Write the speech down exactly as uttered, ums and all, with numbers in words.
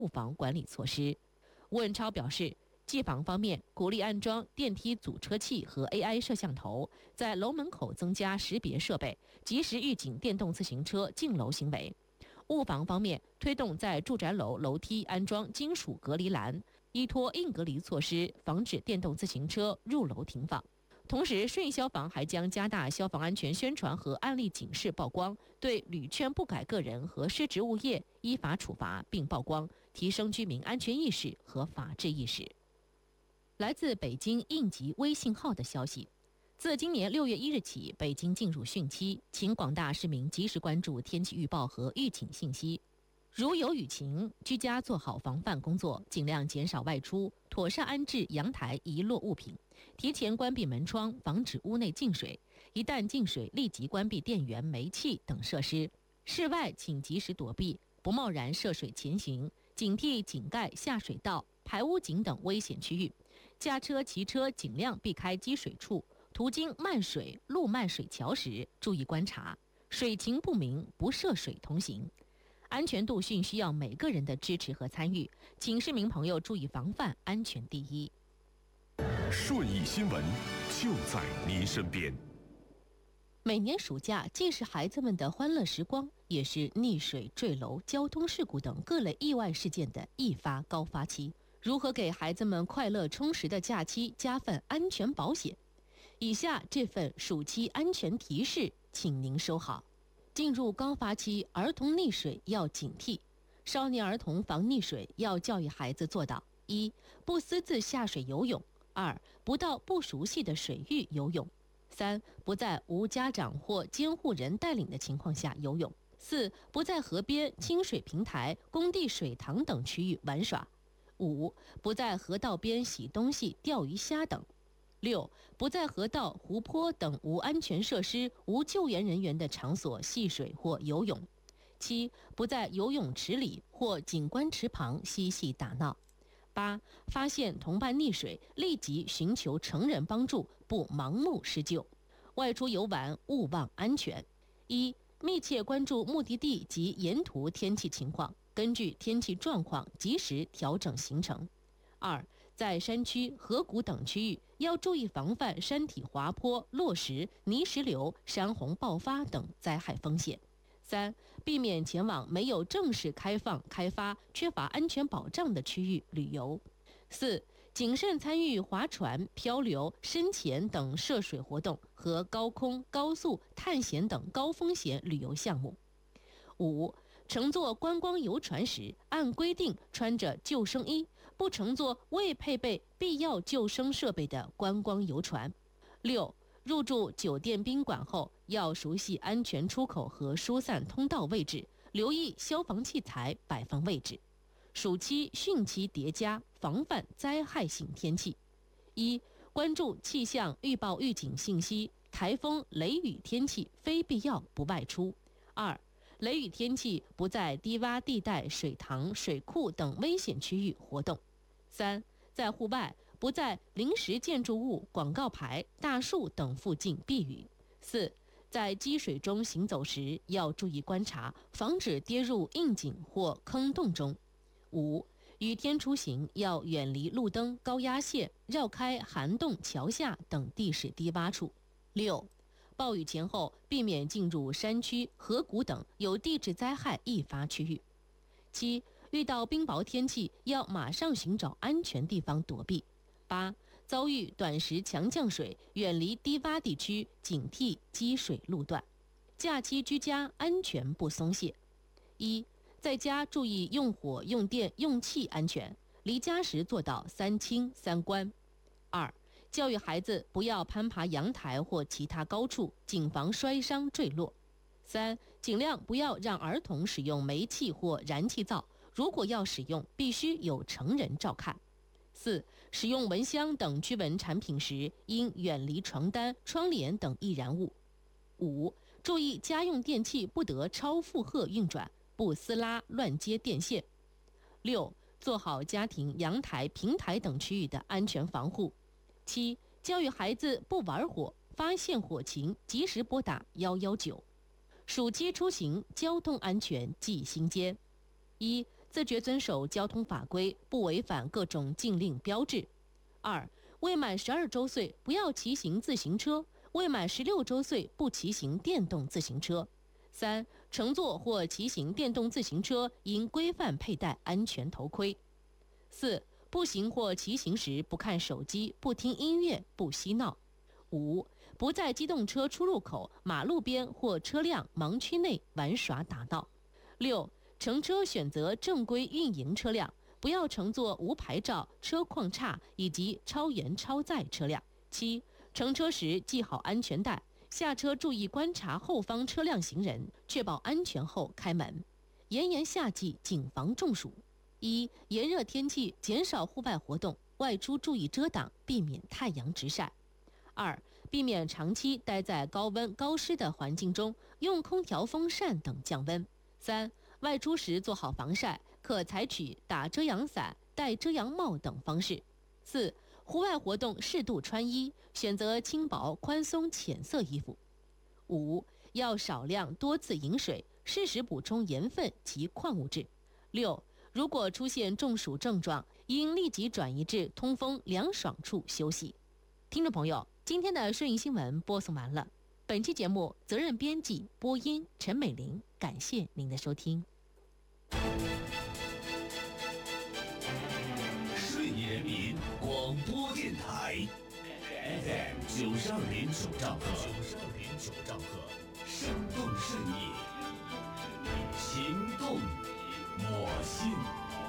物防管理措施。吴文超表示，技防方面，鼓励安装电梯阻车器和 A I 摄像头，在楼门口增加识别设备，及时预警电动自行车进楼行为。物防方面，推动在住宅楼楼梯安装金属隔离栏，依托硬隔离措施，防止电动自行车入楼停放。同时，顺义消防还将加大消防安全宣传和案例警示曝光，对屡劝不改个人和失职物业依法处罚并曝光，提升居民安全意识和法治意识。来自北京应急微信号的消息，自今年六月一日起，北京进入汛期，请广大市民及时关注天气预报和预警信息。如有雨情，居家做好防范工作，尽量减少外出，妥善安置阳台遗落物品，提前关闭门窗，防止屋内进水。一旦进水，立即关闭电源、煤气等设施。室外请及时躲避，不贸然涉水前行，警惕井盖、下水道、排污井等危险区域。驾车、骑车尽量避开积水处，途经漫水、路漫水桥时，注意观察，水情不明，不涉水同行。安全度训需要每个人的支持和参与，请市民朋友注意防范，安全第一。 顺义新闻就在您身边。 每年暑假既是孩子们的欢乐时光，也是溺水、坠楼、交通事故等各类意外事件的易发高发期。如何给孩子们快乐充实的假期加份安全保险？以下这份暑期安全提示，请您收好。进入高发期，儿童溺水要警惕。少年儿童防溺水要教育孩子做到：一、不私自下水游泳；二、不到不熟悉的水域游泳；三、不在无家长或监护人带领的情况下游泳；四、不在河边、清水平台、工地水塘等区域玩耍；五、不在河道边洗东西、钓鱼虾等；六、不在河道、湖泊等无安全设施、无救援人员的场所戏水或游泳；七、不在游泳池里或景观池旁嬉戏打闹；八、发现同伴溺水，立即寻求成人帮助，不盲目施救。外出游玩勿忘安全。一、密切关注目的地及沿途天气情况，根据天气状况及时调整行程。二、在山区、河谷等区域要注意防范山体滑坡、落石、泥石流、山洪爆发等灾害风险。三、避免前往没有正式开放、开发、缺乏安全保障的区域旅游。四、谨慎参与划船、漂流、深潜等涉水活动和高空、高速、探险等高风险旅游项目。五、乘坐观光游船时，按规定穿着救生衣，不乘坐未配备必要救生设备的观光游船。六、入住酒店宾馆后，要熟悉安全出口和疏散通道位置，留意消防器材摆放位置。暑期汛期叠加，防范灾害性天气。一、关注气象预报预警信息，台风、雷雨天气非必要不外出。二、雷雨天气不在低洼地带、水塘、水库等危险区域活动。三、在户外不在临时建筑物、广告牌、大树等附近避雨。四、在积水中行走时要注意观察，防止跌入窨井或坑洞中。五、雨天出行要远离路灯、高压线，绕开涵洞、桥下等地势低洼处。六、暴雨前后避免进入山区、河谷等有地质灾害易发区域。七、遇到冰雹天气要马上寻找安全地方躲避。八、遭遇短时强降水，远离低洼地区，警惕积水路段。假期居家安全不松懈。一、在家注意用火、用电、用气安全，离家时做到三清三关。二、教育孩子不要攀爬阳台或其他高处，谨防摔伤坠落。三、尽量不要让儿童使用煤气或燃气灶，如果要使用，必须有成人照看。四、使用蚊香等驱蚊产品时，应远离床单、窗帘等易燃物。五、注意家用电器不得超负荷运转，不撕拉乱接电线。六、做好家庭阳台、平台等区域的安全防护。七、教育孩子不玩火，发现火情及时拨打一一九。暑期出行交通安全记心间。一、 自觉遵守交通法规，不违反各种禁令标志。二、未满十二周岁不要骑行自行车，未满十六周岁不骑行电动自行车。三、乘坐或骑行电动自行车应规范佩戴安全头盔。四、步行或骑行时不看手机，不听音乐，不嬉闹。五、不在机动车出入口、马路边或车辆盲区内玩耍打闹。六、乘车选择正规运营车辆，不要乘坐无牌照、车况差以及超员超载车辆。七、乘车时系好安全带，下车注意观察后方车辆行人，确保安全后开门。炎炎夏季谨防中暑。一、炎热天气减少户外活动，外出注意遮挡，避免太阳直晒。二、避免长期待在高温高湿的环境中，用空调、风扇等降温。三、外出时做好防晒，可采取打遮阳伞、戴遮阳帽等方式。四、户外活动适度穿衣，选择轻薄、宽松、浅色衣服。五、要少量多次饮水，适时补充盐分及矿物质。六、如果出现中暑症状，应立即转移至通风凉爽处休息。听众朋友，今天的顺义新闻播送完了。本期节目责任编辑播音陈美玲，感谢您的收听。 顺义人民广播电台 F M 九十二点九兆赫，九十二点九兆赫，生动顺义，情动我心。